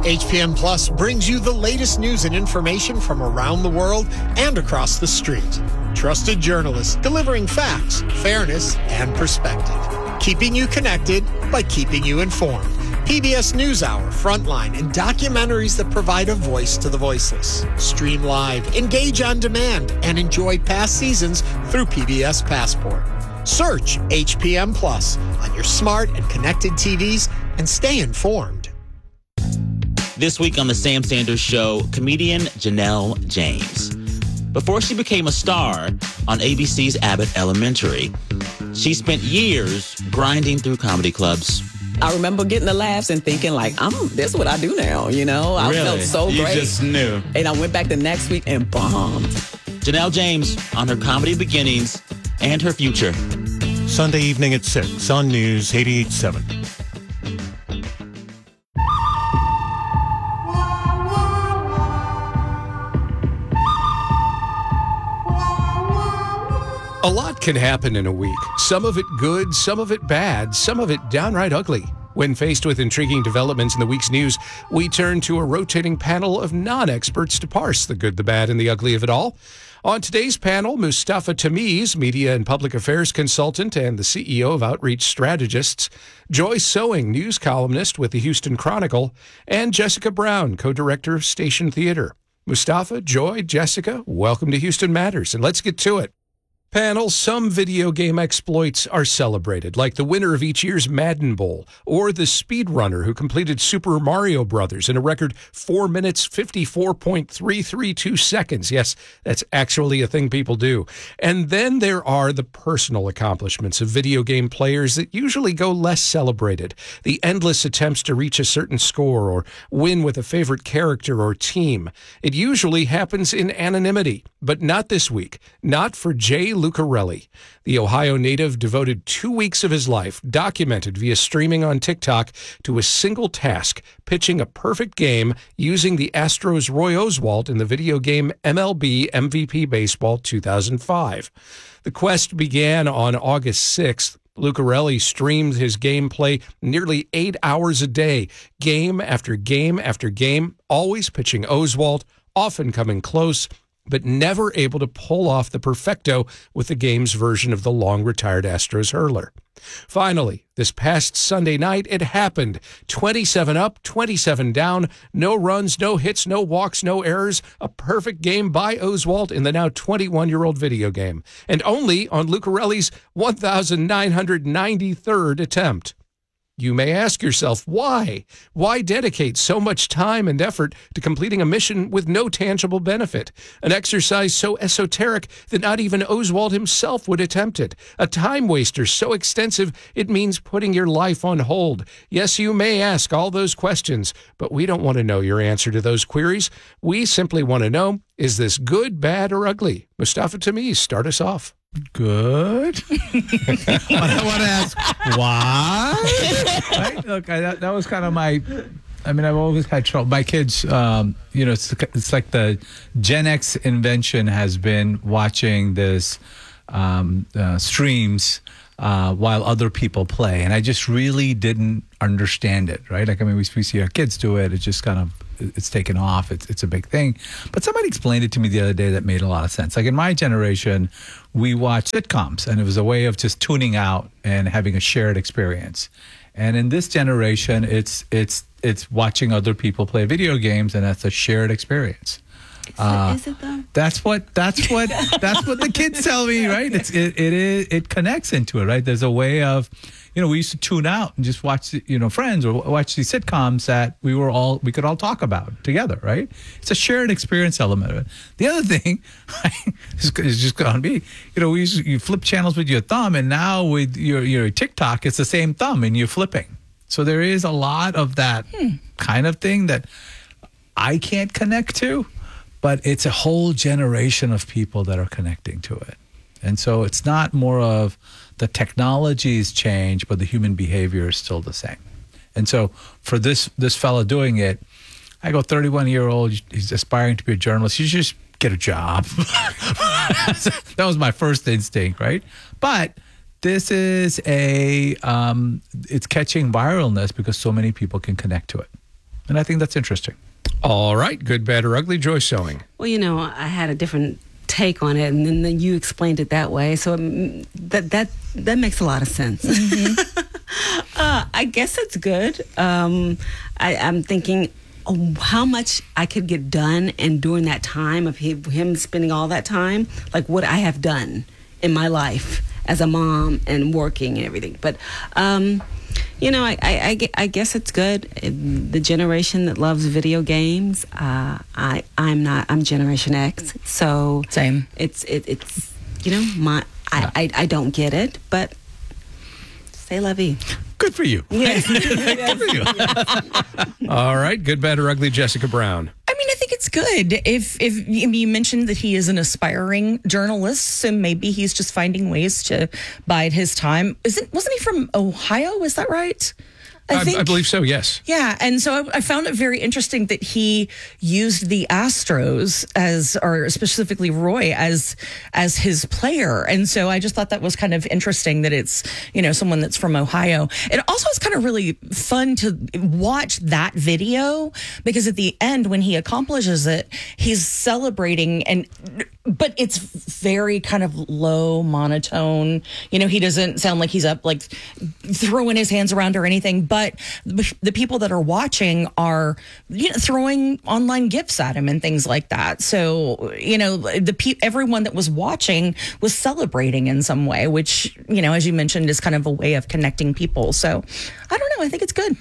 HPM Plus brings you the latest news and information from around the world and across the street. Trusted journalists delivering facts, fairness, and perspective. Keeping you connected by keeping you informed. PBS NewsHour, Frontline, and documentaries that provide a voice to the voiceless. Stream live, engage on demand, and enjoy past seasons through PBS Passport. Search HPM Plus on your smart and connected TVs and stay informed. This week on The Sam Sanders Show, comedian Janelle James. Before she became a star on ABC's Abbott Elementary, she spent years grinding through comedy clubs. I remember getting the laughs and thinking, like, this is what I do now, you know? I felt so great. You just knew. And I went back the next week and bombed. Janelle James on her comedy beginnings and her future. Sunday evening at 6 on News 88.7. A lot can happen in a week. Some of it good, some of it bad, some of it downright ugly. When faced with intriguing developments in the week's news, we turn to a rotating panel of non-experts to parse the good, the bad, and the ugly of it all. On today's panel, Mustafa Tamiz, media and public affairs consultant and the CEO of Outreach Strategists, Joy Sewing, news columnist with the Houston Chronicle, and Jessica Brown, co-director of Station Theater. Mustafa, Joy, Jessica, welcome to Houston Matters, and let's get to it. Panel, some video game exploits are celebrated, like the winner of each year's Madden Bowl, or the speedrunner who completed Super Mario Brothers in a record 4 minutes, 54.332 seconds. Yes, that's actually a thing people do. And then there are the personal accomplishments of video game players that usually go less celebrated. The endless attempts to reach a certain score or win with a favorite character or team. It usually happens in anonymity, but not this week. Not for Jay Lucarelli. The Ohio native devoted 2 weeks of his life, documented via streaming on TikTok, to a single task, pitching a perfect game using the Astros' Roy Oswalt in the video game MLB MVP Baseball 2005. The quest began on August 6th. Lucarelli streamed his gameplay nearly 8 hours a day, game after game after game, always pitching Oswalt, often coming close, but never able to pull off the perfecto with the game's version of the long-retired Astros hurler. Finally, this past Sunday night, it happened. 27 up, 27 down, no runs, no hits, no walks, no errors. A perfect game by Oswalt in the now 21-year-old video game, and only on Lucarelli's 1,993rd attempt. You may ask yourself, why? Why dedicate so much time and effort to completing a mission with no tangible benefit? An exercise so esoteric that not even Oswalt himself would attempt it. A time waster so extensive it means putting your life on hold. Yes, you may ask all those questions, but we don't want to know your answer to those queries. We simply want to know, is this good, bad, or ugly? Mustafa Tamiz, start us off. Good. I want to ask why. Right? Look, that was kind of my. I mean, I've always had trouble. My kids, it's like the Gen X invention has been watching this streams while other people play, and I just really didn't understand it. Right? Like, I mean, we see our kids do it. It's just kind of. It's taken off. It's a big thing. But somebody explained it to me the other day that made a lot of sense. Like in my generation, we watched sitcoms, and it was a way of just tuning out and having a shared experience. And in this generation, it's watching other people play video games, and that's a shared experience. Is it though? That's what the kids tell me, right? It connects into it, right? There's a way of, we used to tune out and just watch, Friends or watch these sitcoms that we could all talk about together, right? It's a shared experience element of it. The other thing is just going to be, you flip channels with your thumb, and now with your TikTok, it's the same thumb and you're flipping. So there is a lot of that kind of thing that I can't connect to. But it's a whole generation of people that are connecting to it. And so it's not more of the technologies change, but the human behavior is still the same. And so for this fellow doing it, I go, 31-year-old, he's aspiring to be a journalist. You just get a job. That was my first instinct, right? But this is it's catching viralness because so many people can connect to it. And I think that's interesting. All right. Good, bad, or ugly. Joy Sewing. Well, I had a different take on it, and then you explained it that way. So that makes a lot of sense. I guess it's good. I'm thinking how much I could get done, and during that time of him spending all that time, like what I have done in my life as a mom and working and everything. But I guess it's good. The generation that loves video games, I'm not. I'm Generation X, so same. It's I don't get it, but c'est la vie. Good for you. Yes. Good for you. All right. Good, bad, or ugly. Jessica Brown. I mean, I think it's good. If you mentioned that he is an aspiring journalist, so maybe he's just finding ways to bide his time. Wasn't he from Ohio? Is that right? I believe so, yes. Yeah, and so I found it very interesting that he used the Astros or specifically Roy as his player. And so I just thought that was kind of interesting that it's, someone that's from Ohio. It also is kind of really fun to watch that video because at the end when he accomplishes it, he's celebrating but it's very kind of low monotone. He doesn't sound like he's up like throwing his hands around or anything, but the people that are watching are throwing online gifts at him and things like that. So, everyone that was watching was celebrating in some way, which, as you mentioned, is kind of a way of connecting people. So I don't know. I think it's good.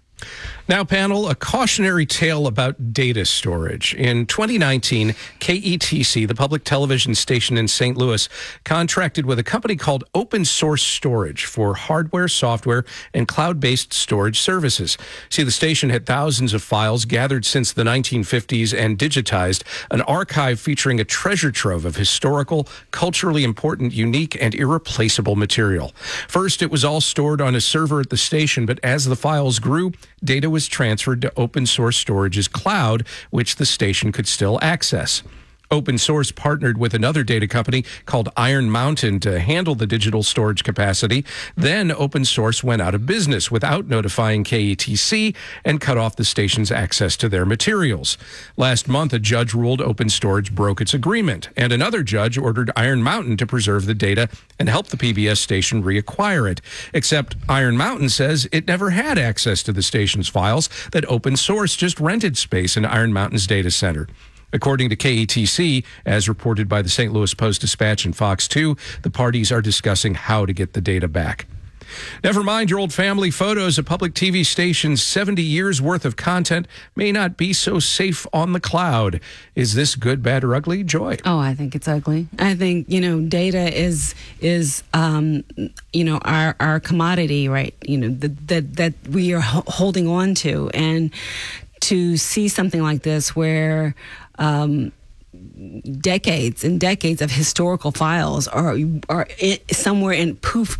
Now, panel, a cautionary tale about data storage. In 2019, KETC, the public television station in St. Louis, contracted with a company called Open Source Storage for hardware, software, and cloud-based storage services. See, the station had thousands of files gathered since the 1950s and digitized, an archive featuring a treasure trove of historical, culturally important, unique, and irreplaceable material. First, it was all stored on a server at the station, but as the files grew, data was transferred to Open Source Storage's cloud, which the station could still access. Open Source partnered with another data company called Iron Mountain to handle the digital storage capacity. Then Open Source went out of business without notifying KETC and cut off the station's access to their materials. Last month, a judge ruled Open Storage broke its agreement, and another judge ordered Iron Mountain to preserve the data and help the PBS station reacquire it. Except Iron Mountain says it never had access to the station's files, that Open Source just rented space in Iron Mountain's data center. According to KETC, as reported by the St. Louis Post-Dispatch and Fox 2, the parties are discussing how to get the data back. Never mind your old family photos. A public TV station's 70 years worth of content may not be so safe on the cloud. Is this good, bad, or ugly? Joy? Oh, I think it's ugly. I think, data is our commodity, right? That we are holding on to. And to see something like this where decades and decades of historical files are somewhere poofed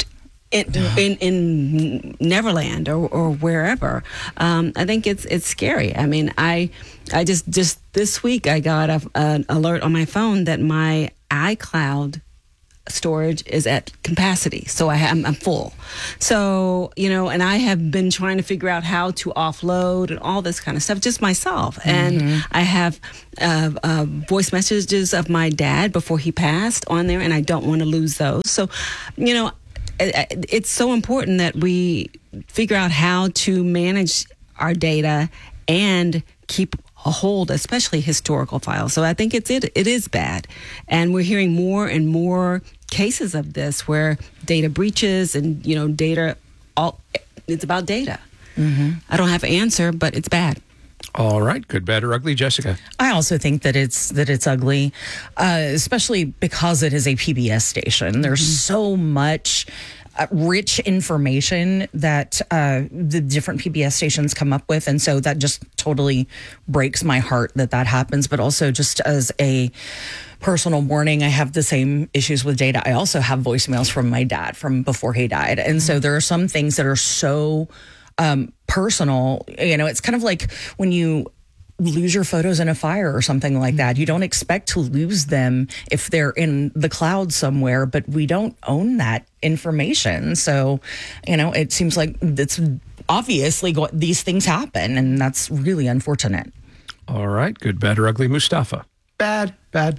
in Neverland or wherever. I think it's scary. I mean, I just this week I got an alert on my phone that my iCloud storage is at capacity, so I'm full. So and I have been trying to figure out how to offload and all this kind of stuff just myself. And I have voice messages of my dad before he passed on there, and I don't want to lose those. So it's so important that we figure out how to manage our data and keep a hold, especially historical files. So I think it is bad, and we're hearing more and more cases of this where data breaches and data. It's about data. I don't have an answer, but it's bad. All right, good, bad, or ugly, Jessica? I also think that it's ugly, especially because it is a PBS station. There's so much rich information that the different PBS stations come up with, and so that just totally breaks my heart that happens. But also, just as a personal warning, I have the same issues with data. I also have voicemails from my dad from before he died, and so there are some things that are so personal. It's kind of like when you lose your photos in a fire or something like that. You don't expect to lose them if they're in the cloud somewhere, but we don't own that information. So, it seems like it's obviously these things happen, and that's really unfortunate. All right. Good, bad, or ugly, Mustafa. Bad.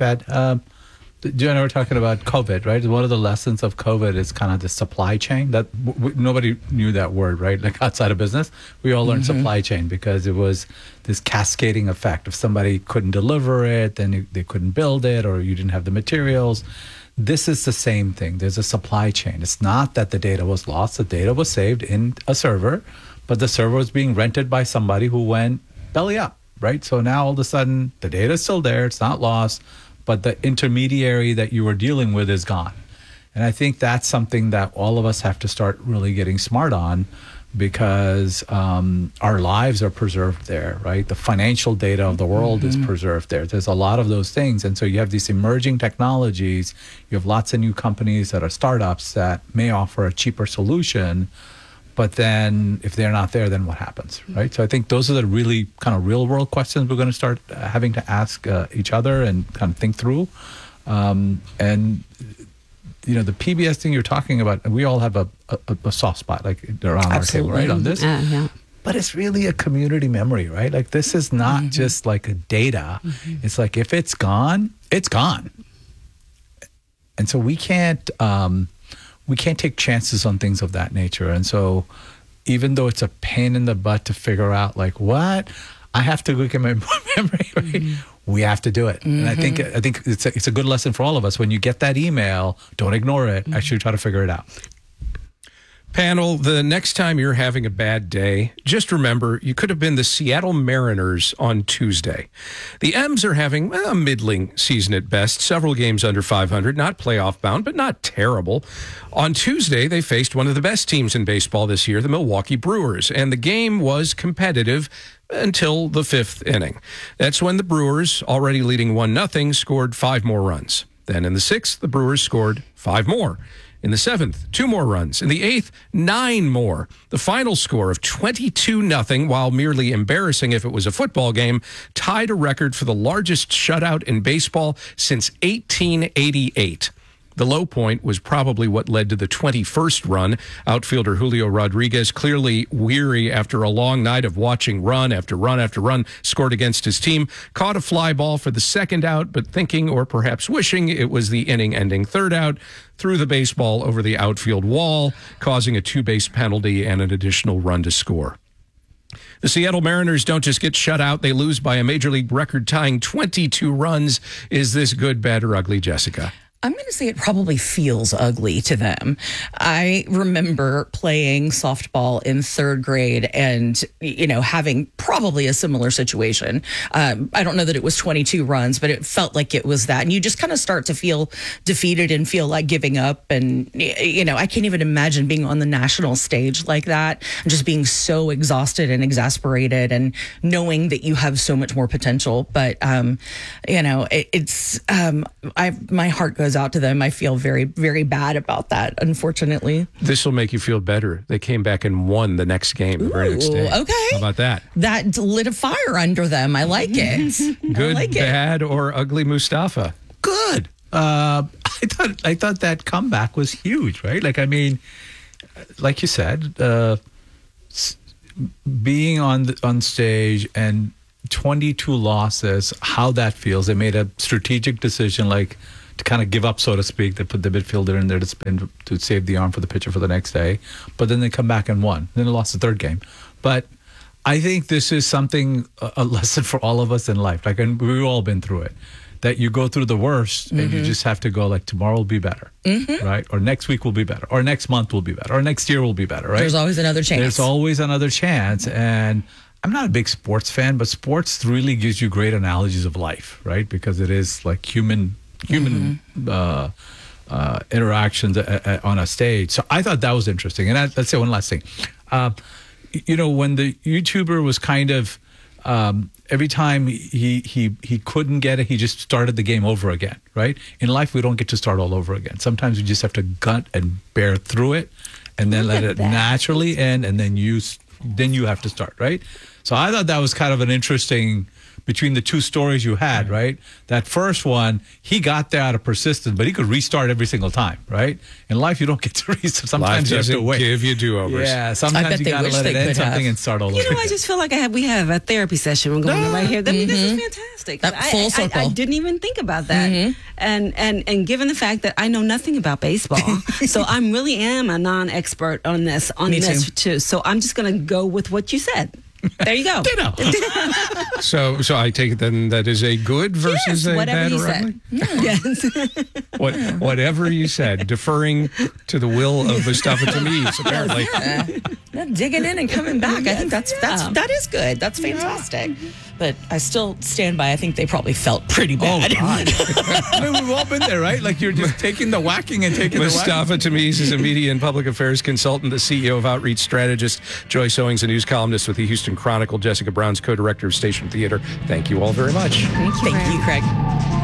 Jen and I were talking about COVID, right? One of the lessons of COVID is kind of the supply chain. That nobody knew that word, right? Like outside of business, we all learned supply chain because it was this cascading effect. If somebody couldn't deliver it, then they couldn't build it, or you didn't have the materials. This is the same thing. There's a supply chain. It's not that the data was lost. The data was saved in a server, but the server was being rented by somebody who went belly up, right? So now all of a sudden the data is still there. It's not lost, but the intermediary that you were dealing with is gone. And I think that's something that all of us have to start really getting smart on, because our lives are preserved there, right? The financial data of the world is preserved there. There's a lot of those things. And so you have these emerging technologies. You have lots of new companies that are startups that may offer a cheaper solution. But then if they're not there, then what happens, right? So I think those are the really kind of real world questions we're going to start having to ask each other and kind of think through. And, you know, the PBS thing you're talking about, we all have a soft spot like around our table, right, on this. Yeah. But it's really a community memory, right? Like this is not just like a data. It's like if it's gone, it's gone. And so we can't take chances on things of that nature. And so even though it's a pain in the butt to figure out like what, I have to look at my memory, right? We have to do it. And I think it's a good lesson for all of us. When you get that email, don't ignore it. Actually try to figure it out. Panel, the next time you're having a bad day, just remember you could have been the Seattle Mariners on Tuesday. The M's are having a middling season at best, several games under 500, not playoff bound, but not terrible. On Tuesday, they faced one of the best teams in baseball this year, the Milwaukee Brewers, and the game was competitive until the fifth inning. That's when the Brewers, already leading 1-0, scored 5 more runs. Then in the sixth, the Brewers scored 5 more. In the seventh, 2 more runs. In the eighth, 9 more. The final score of 22-0, while merely embarrassing if it was a football game, tied a record for the largest shutout in baseball since 1888. The low point was probably what led to the 21st run. Outfielder Julio Rodriguez, clearly weary after a long night of watching run after run after run scored against his team, caught a fly ball for the second out, but thinking or perhaps wishing it was the inning-ending third out, threw the baseball over the outfield wall, causing a 2-base penalty and an additional run to score. The Seattle Mariners don't just get shut out, they lose by a Major League record-tying 22 runs. Is this good, bad, or ugly, Jessica? I'm going to say it probably feels ugly to them. I remember playing softball in 3rd grade and, you know, having probably a similar situation. I don't know that it was 22 runs, but it felt like it was that. And you just kind of start to feel defeated and feel like giving up. And, you know, I can't even imagine being on the national stage like that and just being so exhausted and exasperated and knowing that you have so much more potential. But, you know, my heart goes out to them. I feel very, very bad about that, unfortunately. This will make you feel better. They came back and won the next game, the very next day. Okay. How about that? That lit a fire under them. I like it. Good, I like bad, or ugly, Mustafa? Good. I thought that comeback was huge, right? Like, I mean, like you said, being on stage and 22 losses, how that feels. They made a strategic decision, like, to kind of give up, so to speak. They put the midfielder in there to spin to save the arm for the pitcher for the next day. But then they come back and won. Then they lost the 3rd game. But I think this is something, a lesson for all of us in life. Like, and we've all been through it. That you go through the worst and you just have to go like, tomorrow will be better, right? Or next week will be better. Or next month will be better. Or next year will be better, right? There's always another chance. There's always another chance. And I'm not a big sports fan, but sports really gives you great analogies of life, right? Because it is like human interactions on a stage. So I thought that was interesting. And let's say one last thing. You know, when the YouTuber was kind of every time he couldn't get it, he just started the game over again, right? In life, we don't get to start all over again. Sometimes we just have to gut and bear through it, and then let it naturally end, and then you have to start, right? So I thought that was kind of an interesting between the two stories you had, right? That first one, he got there out of persistence, but he could restart every single time, right? In life, you don't get to restart. Sometimes you have to wait. Give you do-overs. Yeah, I sometimes bet you they got to wish let they it end could something have. and start all over. You know, I just feel like we have a therapy session going on right here. I mean, this is fantastic. That full circle. I didn't even think about that. And given the fact that I know nothing about baseball, so I really am a non-expert on this too. So I'm just going to go with what you said. There you go. So I take it then that is a good versus a bad or ugly? Yes. Whatever you said, deferring to the will of Mustafa Tamiz, apparently. Yeah, digging in and coming back. I think that is good. That's fantastic. But I still stand by. I think they probably felt pretty bad. I mean, we've all been there, right? Like you're just taking the whacking and taking the whacking. Mustafa Tamiz is a media and public affairs consultant, the CEO of Outreach Strategist. Joyce Owings, a news columnist with the Houston Chronicle. Jessica Brown's co-director of Station Theater. Thank you all very much. Thank you, Craig.